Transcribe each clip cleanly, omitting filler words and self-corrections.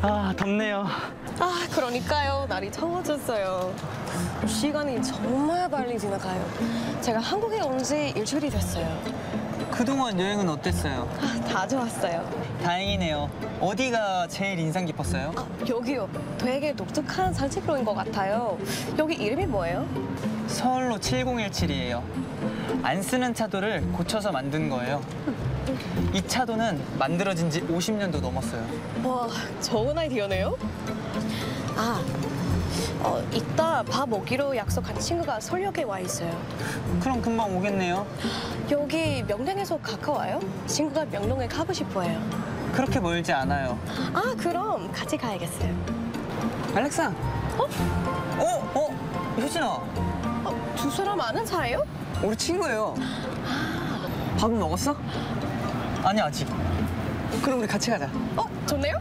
아, 덥네요. 아, 그러니까요. 날이 더워졌어요. 시간이 정말 빨리 지나가요. 제가 한국에 온 지 일주일이 됐어요. 그동안 여행은 어땠어요? 아, 다 좋았어요. 다행이네요. 어디가 제일 인상 깊었어요? 아, 여기요. 되게 독특한 산책로인 것 같아요. 여기 이름이 뭐예요? 서울로 7017이에요. 안 쓰는 차도를 고쳐서 만든 거예요. 이 차도는 만들어진 지 50년도 넘었어요. 와, 좋은 아이디어네요. 아, 이따 밥 먹기로 약속한 친구가 서울역에 와 있어요. 그럼 금방 오겠네요. 여기 명동에서 가까워요? 친구가 명동에 가고 싶어요. 그렇게 멀지 않아요. 아, 그럼 같이 가야겠어요. 알렉사! 효진아! 두 사람 아는 사이요? 우리 친구예요. 밥은 먹었어? 아니, 아직. 그럼 우리 같이 가자. 좋네요?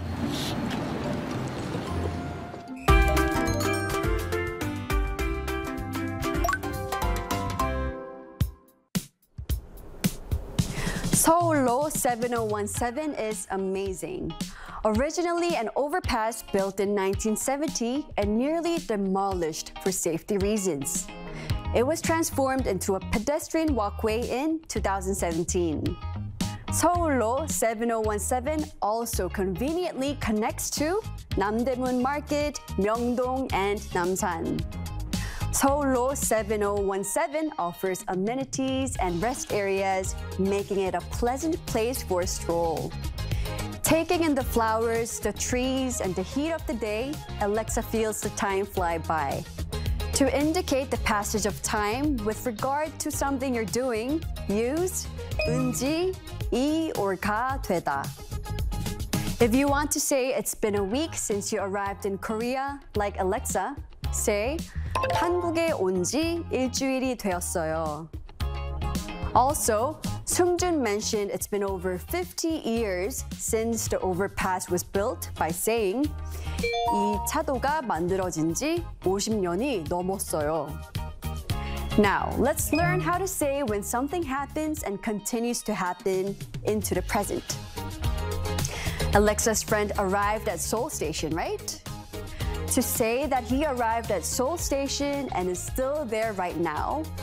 Seoul-lo 7017 is amazing. Originally an overpass built in 1970 and nearly demolished for safety reasons. It was transformed into a pedestrian walkway in 2017. Seoul-lo 7017 also conveniently connects to Namdaemun Market, Myeongdong, and Namsan. Seoul-lo 7017 offers amenities and rest areas, making it a pleasant place for a stroll. Taking in the flowers, the trees, and the heat of the day, Alexa feels the time fly by. To indicate the passage of time with regard to something you're doing, use 은지, 이 or 가 되다. If you want to say it's been a week since you arrived in Korea, like Alexa, say 한국에 온 지 일주일이 되었어요. Also, Sungjun mentioned it's been over 50 years since the overpass was built by saying 이 차도가 만들어진 지 50년이 넘었어요. Now, let's learn how to say when something happens and continues to happen into the present. Alexa's friend arrived at Seoul Station, right? To say that he arrived at Seoul Station and is still there right now,